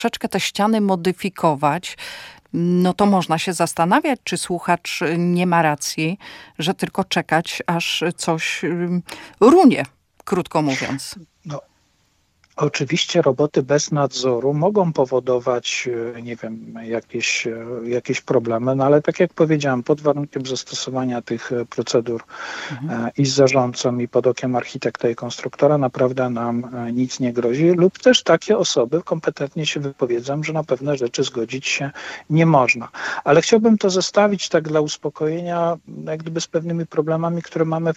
troszeczkę te ściany modyfikować, no to można się zastanawiać, czy słuchacz nie ma racji, że tylko czekać, aż coś runie, krótko mówiąc. No, oczywiście roboty bez nadzoru mogą powodować, nie wiem, jakieś problemy, no ale tak jak powiedziałem, pod warunkiem zastosowania tych procedur i z zarządcą, i pod okiem architekta i konstruktora naprawdę nam nic nie grozi, lub też takie osoby kompetentnie się wypowiedzą, że na pewne rzeczy zgodzić się nie można. Ale chciałbym to zestawić tak dla uspokojenia, jak gdyby z pewnymi problemami, które mamy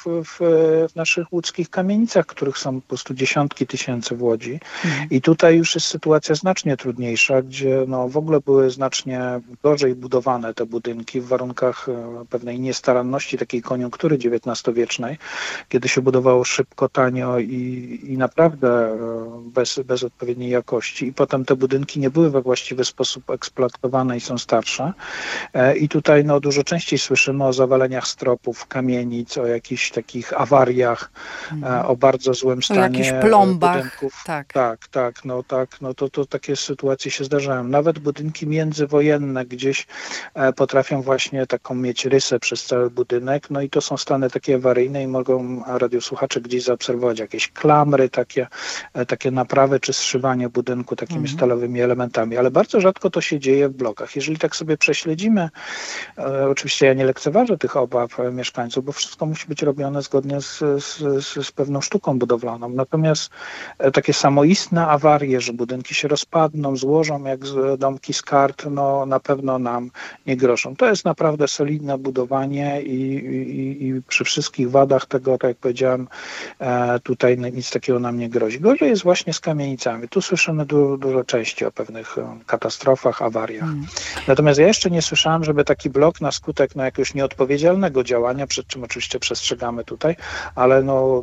w naszych łódzkich kamienicach, których są po prostu dziesiątki tysięcy w Łodzi. I tutaj już jest sytuacja znacznie trudniejsza, gdzie no, w ogóle były znacznie gorzej budowane te budynki w warunkach pewnej niestaranności, takiej koniunktury XIX-wiecznej, kiedy się budowało szybko, tanio i naprawdę bez odpowiedniej jakości. I potem te budynki nie były we właściwy sposób eksploatowane i są starsze. I tutaj no, dużo częściej słyszymy o zawaleniach stropów, kamienic, o jakichś takich awariach, o bardzo złym stanie o jakichś plombach. budynków. Tak. No to takie sytuacje się zdarzają. Nawet budynki międzywojenne gdzieś potrafią właśnie taką mieć rysę przez cały budynek, no i to są stany takie awaryjne i mogą radiosłuchacze gdzieś zaobserwować jakieś klamry, takie naprawy czy zszywanie budynku takimi stalowymi elementami, ale bardzo rzadko to się dzieje w blokach. Jeżeli tak sobie prześledzimy, oczywiście ja nie lekceważę tych obaw mieszkańców, bo wszystko musi być robione zgodnie z pewną sztuką budowlaną. Natomiast takie samoistne awarie, że budynki się rozpadną, złożą jak domki z kart, no na pewno nam nie grożą. To jest naprawdę solidne budowanie i przy wszystkich wadach tego, tak jak powiedziałem, tutaj nic takiego nam nie grozi. Gorzej jest właśnie z kamienicami. Tu słyszymy dużo częściej o pewnych katastrofach, awariach. Natomiast ja jeszcze nie słyszałem, żeby taki blok na skutek jakiegoś nieodpowiedzialnego działania, przed czym oczywiście przestrzegamy tutaj, ale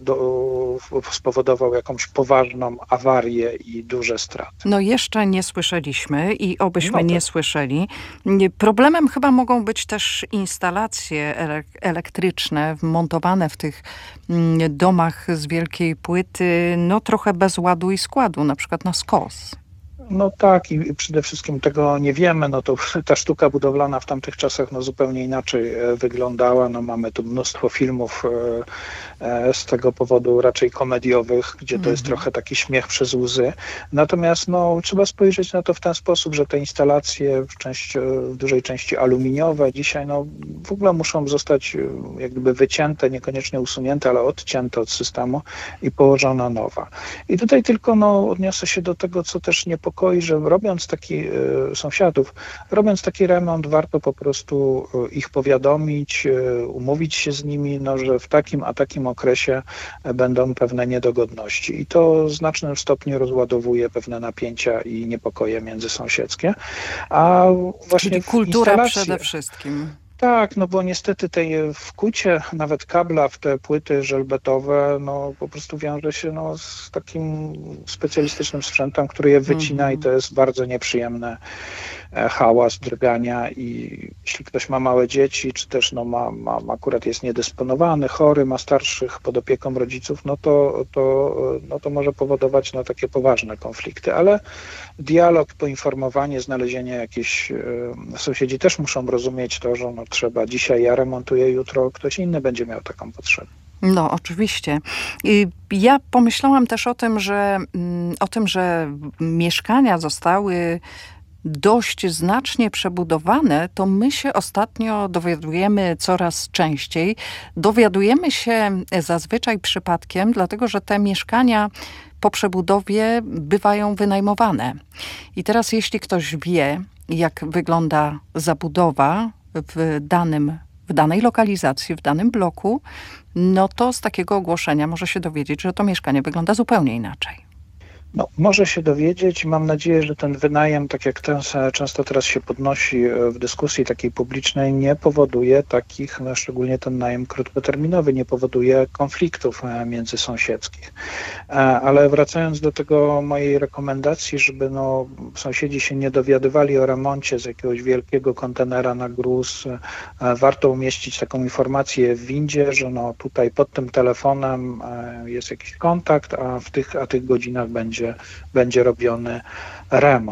spowodował jakąś poważną awarię i duże straty. No jeszcze nie słyszeliśmy i obyśmy nie słyszeli. Problemem chyba mogą być też instalacje elektryczne montowane w tych domach z wielkiej płyty, no trochę bez ładu i składu, na przykład na skos. No tak i przede wszystkim tego nie wiemy, no to ta sztuka budowlana w tamtych czasach no zupełnie inaczej wyglądała, no mamy tu mnóstwo filmów z tego powodu raczej komediowych, gdzie to jest trochę taki śmiech przez łzy, natomiast no trzeba spojrzeć na to w ten sposób, że te instalacje w dużej części aluminiowe dzisiaj no w ogóle muszą zostać jak gdyby wycięte, niekoniecznie usunięte, ale odcięte od systemu i położona nowa. I tutaj tylko no odniosę się do tego, co też niepokoi, że robiąc taki remont, warto po prostu ich powiadomić, umówić się z nimi, no, że w takim a takim okresie będą pewne niedogodności. I to w znacznym stopniu rozładowuje pewne napięcia i niepokoje międzysąsiedzkie. A właśnie czyli kultura przede wszystkim. Tak, no bo niestety tej wkucie nawet kabla w te płyty żelbetowe, no po prostu wiąże się no, z takim specjalistycznym sprzętem, który je wycina i to jest bardzo nieprzyjemne hałas, drgania i jeśli ktoś ma małe dzieci, czy też no, akurat jest niedysponowany, chory, ma starszych pod opieką rodziców, no to może powodować no, takie poważne konflikty, ale dialog, poinformowanie, znalezienie jakichś sąsiedzi też muszą rozumieć to, że no, trzeba dzisiaj ja remontuję, jutro ktoś inny będzie miał taką potrzebę. No, oczywiście. Ja pomyślałam też o tym, że mieszkania zostały dość znacznie przebudowane, to my się ostatnio dowiadujemy coraz częściej. Dowiadujemy się zazwyczaj przypadkiem, dlatego że te mieszkania po przebudowie bywają wynajmowane. I teraz jeśli ktoś wie, jak wygląda zabudowa w danej lokalizacji, w danym bloku, no to z takiego ogłoszenia może się dowiedzieć, że to mieszkanie wygląda zupełnie inaczej. No, może się dowiedzieć. Mam nadzieję, że ten wynajem, tak jak często teraz się podnosi w dyskusji takiej publicznej, nie powoduje takich, no szczególnie ten najem krótkoterminowy, nie powoduje konfliktów międzysąsiedzkich. Ale wracając do tego mojej rekomendacji, żeby no, sąsiedzi się nie dowiadywali o remoncie z jakiegoś wielkiego kontenera na gruz, warto umieścić taką informację w windzie, że no, tutaj pod tym telefonem jest jakiś kontakt, a w tych godzinach będzie robiony remont.